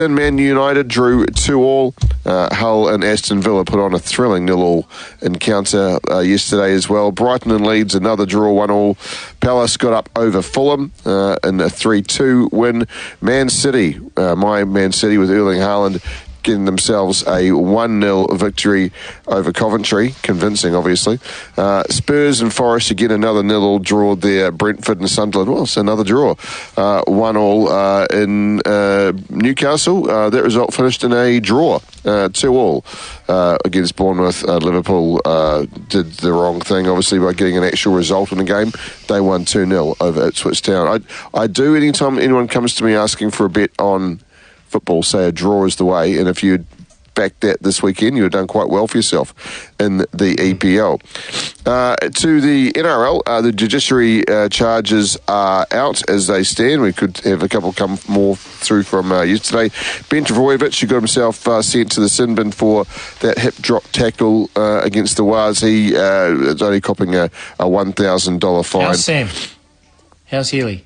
Man United drew 2-2. Hull and Aston Villa put on a thrilling 0-0 encounter yesterday as well. Brighton and Leeds, another draw, 1-1. Palace got up over Fulham in a 3-2 win. Man City, my Man City with Erling Haaland, getting themselves a 1-0 victory over Coventry. Convincing, obviously. Spurs and Forest, again, another 0-0 draw there. Brentford and Sunderland, well, it's another draw. 1-1 in Newcastle. That result finished in a draw, 2-2 against Bournemouth. Liverpool did the wrong thing, obviously, by getting an actual result in the game. They won 2-0 over Ipswich Town. I do, anytime anyone comes to me asking for a bet on football, say a draw is the way, and if you'd backed that this weekend, you had done quite well for yourself in the EPL. To the NRL, the judiciary charges are out as they stand. We could have a couple come more through from yesterday. Ben Trbojevic, who got himself sent to the sin bin for that hip drop tackle against the Waz. He is only copping a $1,000 fine. How's Sam? How's Healy?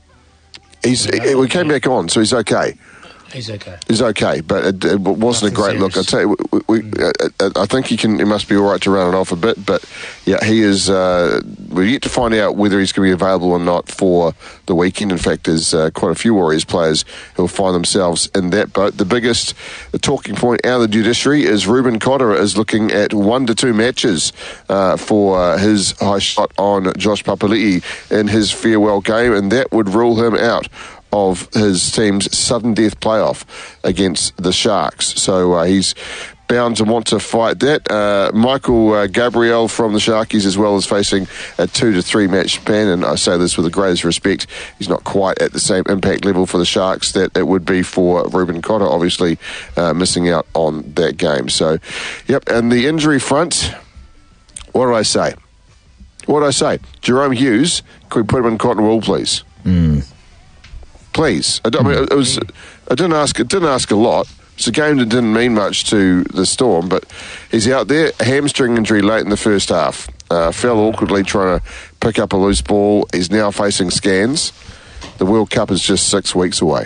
We came back on, so he's okay. He's okay. He's okay, but it wasn't Nothing a great serious. look. I tell you, I think he must be all right to run it off a bit. But yeah, he is. We're yet to find out whether he's going to be available or not for the weekend. In fact, there's quite a few Warriors players who will find themselves in that boat. The talking point out of the judiciary is Ruben Cotter is looking at 1 to 2 matches for his high shot on Josh Papali'i in his farewell game, and that would rule him out of his team's sudden death playoff against the Sharks. So he's bound to want to fight that. Michael Gabriel from the Sharkies as well is facing a 2 to 3 match ban, and I say this with the greatest respect. He's not quite at the same impact level for the Sharks that it would be for Ruben Cotter, obviously missing out on that game. So, yep, and the injury front, what did I say? Jerome Hughes, could we put him in cotton wool, please? Please. I didn't ask a lot. It's a game that didn't mean much to the Storm, but he's out there. A hamstring injury late in the first half. Fell awkwardly trying to pick up a loose ball. He's now facing scans. The World Cup is just 6 weeks away.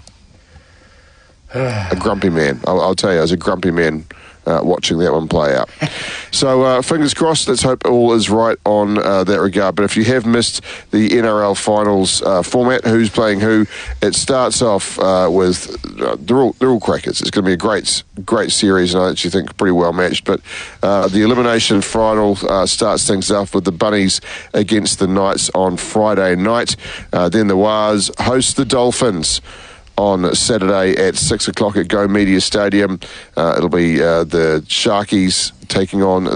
A grumpy man. I'll tell you, I was a grumpy man watching that one play out. So fingers crossed, let's hope all is right on that regard. But if you have missed the NRL finals format, who's playing who, it starts off with they're all crackers. It's going to be a great series, and I actually think pretty well matched. But the elimination final starts things off with the Bunnies against the Knights on Friday night. Then the Waz host the Dolphins on Saturday at 6 o'clock at Go Media Stadium. It'll be the Sharkies taking on